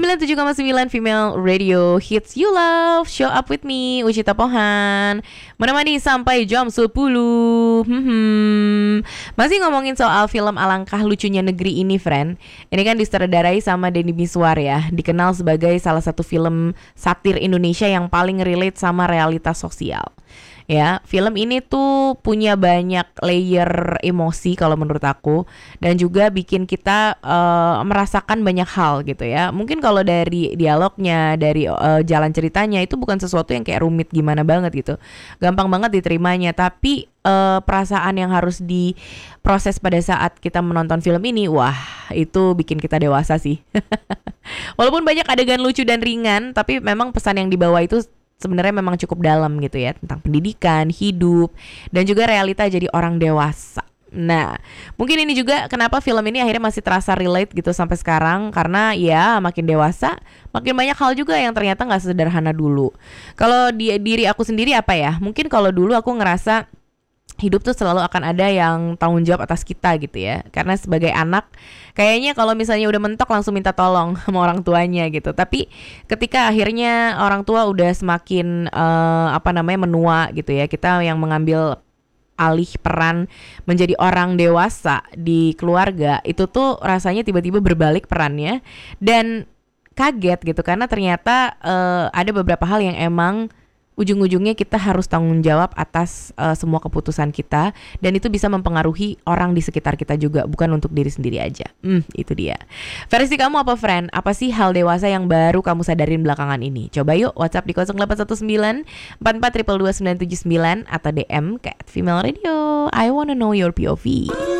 97,9 Female Radio Hits You Love. Show up with me, Ucita Pohan, menemani sampai jam 10. Masih ngomongin soal film Alangkah Lucunya Negeri ini, friend. Ini kan disutradarai sama Denny Miswar ya, dikenal sebagai salah satu film satir Indonesia yang paling relate sama realitas sosial. Ya, film ini tuh punya banyak layer emosi kalau menurut aku, dan juga bikin kita merasakan banyak hal gitu ya. Mungkin kalau dari dialognya, dari jalan ceritanya itu bukan sesuatu yang kayak rumit gimana banget gitu, gampang banget diterimanya. Tapi perasaan yang harus diproses pada saat kita menonton film ini, wah itu bikin kita dewasa sih. Walaupun banyak adegan lucu dan ringan, tapi memang pesan yang dibawa itu sebenarnya memang cukup dalam gitu ya, tentang pendidikan, hidup, dan juga realita jadi orang dewasa. Nah, mungkin ini juga kenapa film ini akhirnya masih terasa relate gitu sampai sekarang, karena ya makin dewasa, makin banyak hal juga yang ternyata gak sederhana dulu. Kalau di diri aku sendiri apa ya, mungkin kalau dulu aku ngerasa hidup tuh selalu akan ada yang tanggung jawab atas kita gitu ya. Karena sebagai anak kayaknya kalau misalnya udah mentok langsung minta tolong sama orang tuanya gitu. Tapi ketika akhirnya orang tua udah semakin menua gitu ya, kita yang mengambil alih peran menjadi orang dewasa di keluarga, itu tuh rasanya tiba-tiba berbalik perannya dan kaget gitu, karena ternyata ada beberapa hal yang emang ujung-ujungnya kita harus tanggung jawab atas semua keputusan kita, dan itu bisa mempengaruhi orang di sekitar kita juga, bukan untuk diri sendiri aja. Itu dia. Versi kamu apa, friend? Apa sih hal dewasa yang baru kamu sadarin belakangan ini? Coba yuk WhatsApp di 0819 44222979 atau DM ke @female radio. I wanna know your POV.